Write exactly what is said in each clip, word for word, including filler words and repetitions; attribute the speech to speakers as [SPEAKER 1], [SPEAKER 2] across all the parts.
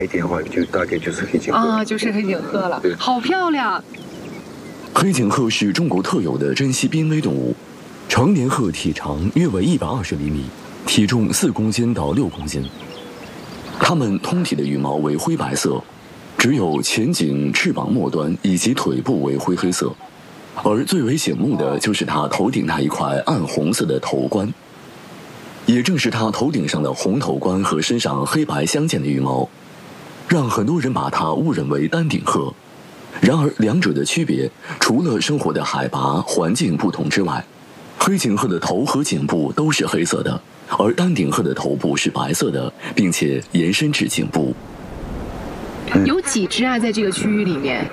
[SPEAKER 1] 一点的话，就大概就是黑颈鹤
[SPEAKER 2] 啊，就是黑颈鹤了，
[SPEAKER 1] 对，
[SPEAKER 2] 好漂亮。
[SPEAKER 3] 黑颈鹤是中国特有的珍稀濒危动物，成年鹤体长约为一百二十厘米，体重四公斤到六公斤。它们通体的羽毛为灰白色，只有前颈、翅膀末端以及腿部为灰黑色，而最为醒目的就是它头顶那一块暗红色的头冠。也正是它头顶上的红头冠和身上黑白相间的羽毛，让很多人把它误认为丹顶鹤。然而两者的区别，除了生活的海拔、环境不同之外，黑颈鹤的头和颈部都是黑色的，而丹顶鹤的头部是白色的，并且延伸至颈部。
[SPEAKER 2] 有几只啊，在这个区域里面？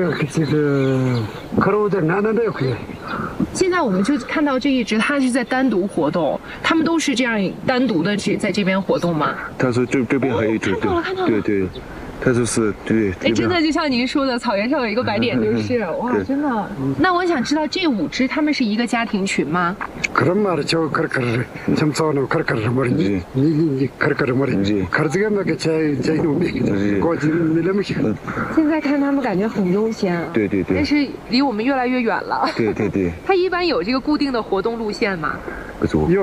[SPEAKER 2] 现在我们就看到这一只，它是在单独活动。它们都是这样单独的在这边活动吗？
[SPEAKER 1] 他说这这边还有一只，
[SPEAKER 2] 哦、
[SPEAKER 1] 对对对，他就是对。
[SPEAKER 2] 哎，真的就像您说的，草原上有一个白点，就是哇，真的。那我想知道这五只它们是一个家庭群吗？现在看他们感觉很悠闲，
[SPEAKER 1] 对对对，
[SPEAKER 2] 但是离我们越来越远了。
[SPEAKER 1] 对对对。
[SPEAKER 2] 它一般有这个固定的活动路线吗？
[SPEAKER 1] 有。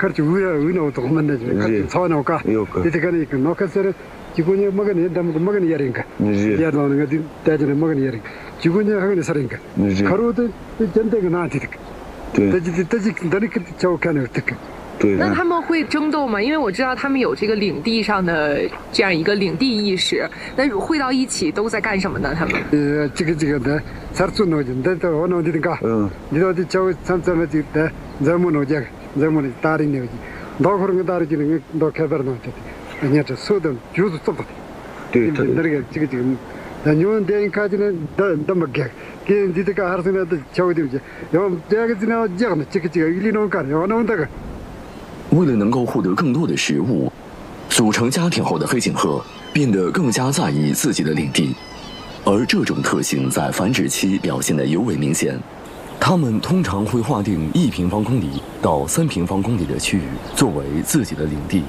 [SPEAKER 4] 지구냐 먹으니 담고 먹으니 야린가 야도는 거 대전에 먹으니 야린가 지구냐 하고는 살인가 가로도 전대가 나한테对但是但是那里就看到这个
[SPEAKER 2] 对那他们会争斗吗？因为我知道他们有这个领地上的这样一个领地意识，那会到一起都在干什么呢？他们
[SPEAKER 4] 呃这个这个的살수 놓진 데도 어느 어디든가 응 니도 어디 저 산산에 때 젊은 오자 젊은 딸이 내지 너 그런 거 다르지는 너 개발은 아니야, 저 소든 주도 또 봐. 네, 내가 지금 지금 나뉴는 대인까지는 더 먹게. 걔 니들가 하루는 저기 이제 요 내가 지나 지금 지금 지금 일리는 거 아니야. 어느 온다가.
[SPEAKER 3] 为了能够获得更多的食物，组成家庭后的黑颈鹤变得更加在意自己的领地，而这种特性在繁殖期表现得尤为明显。它们通常会划定一平方公里到三平方公里的区域作为自己的领地。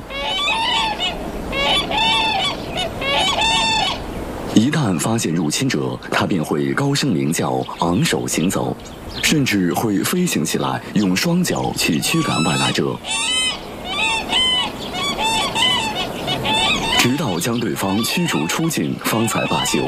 [SPEAKER 3] 一旦发现入侵者，它便会高声鸣叫，昂首行走，甚至会飞行起来，用双脚去驱赶外来者，直到将对方驱逐出境，方才罢休。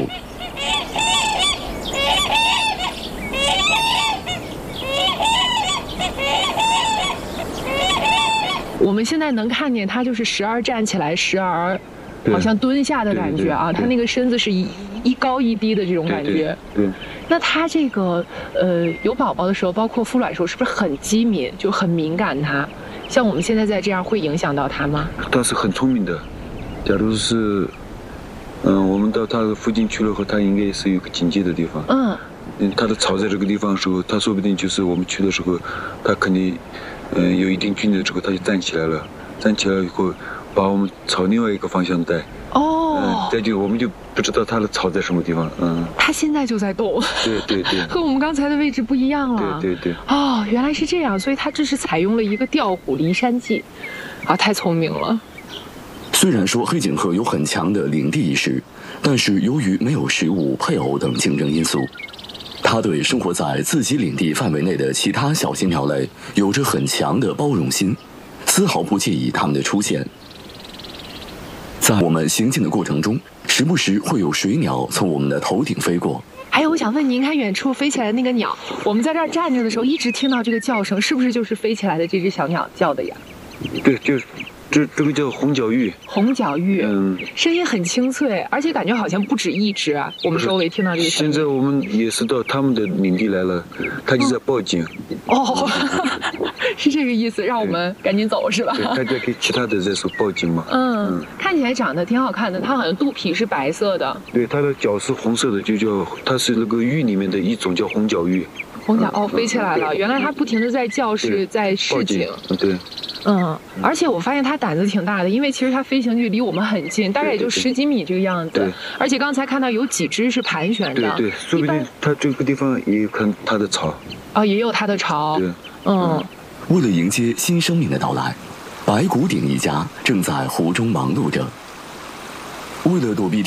[SPEAKER 2] 我们现在能看见它，就是时而站起来，时而好像蹲下的感觉啊，它那个身子是一一高一低的这种感觉。
[SPEAKER 1] 对。对
[SPEAKER 2] 那它这个呃有宝宝的时候，包括孵卵时候，是不是很机敏，就很敏感它？像我们现在在这样，会影响到它吗？
[SPEAKER 1] 它是很聪明的。假如是，嗯、呃，我们到它的附近去了后，它应该是有个警戒的地方。嗯。嗯，它的巢在这个地方的时候，它说不定就是我们去的时候，它肯定，嗯、呃，有一定距离之后，它就站起来了。站起来以后，把我们朝另外一个方向带。哦。嗯，再就我们就不知道它的巢在什么地方。嗯。它
[SPEAKER 2] 现在就在动。
[SPEAKER 1] 对对对。
[SPEAKER 2] 和我们刚才的位置不一样了。
[SPEAKER 1] 对对对。
[SPEAKER 2] 哦，原来是这样，所以它这是采用了一个调虎离山计，啊，太聪明了。
[SPEAKER 3] 虽然说黑颈鹤有很强的领地意识，但是由于没有食物、配偶等竞争因素，它对生活在自己领地范围内的其他小型鸟类有着很强的包容心，丝毫不介意它们的出现。在我们行进的过程中，时不时会有水鸟从我们的头顶飞过。
[SPEAKER 2] 还有，我想问您，看远处飞起来的那个鸟，我们在这儿站着的时候，一直听到这个叫声，是不是就是飞起来的这只小鸟叫的呀？
[SPEAKER 1] 对，就是。这这个叫红角鹬，
[SPEAKER 2] 红角鹬，嗯，声音很清脆，而且感觉好像不止一只啊。我们周围听到这个声
[SPEAKER 1] 音。现在我们也是到他们的领地来了，他就在报警。
[SPEAKER 2] 哦，是这个意思，让我们赶紧走是吧？
[SPEAKER 1] 对，他在给其他的在说报警嘛。
[SPEAKER 2] 嗯，嗯看起来长得挺好看的，它好像肚皮是白色的。
[SPEAKER 1] 对，它的脚是红色的，就叫它是那个鹬里面的一种叫红角鹬。
[SPEAKER 2] 红角哦，飞起来了！原来它不停地在叫，是在示警。
[SPEAKER 1] 对。
[SPEAKER 2] 嗯，而且我发现它胆子挺大的，因为其实它飞行距离我们很近，大概也就十几米这个样子。
[SPEAKER 1] 对。
[SPEAKER 2] 而且刚才看到有几只是盘旋的。
[SPEAKER 1] 对对，说不定它这个地方也有看它的巢。
[SPEAKER 2] 哦，也有它的巢。
[SPEAKER 1] 对。
[SPEAKER 2] 嗯。
[SPEAKER 3] 为了迎接新生命的到来，白骨顶一家正在湖中忙碌着。 为了躲避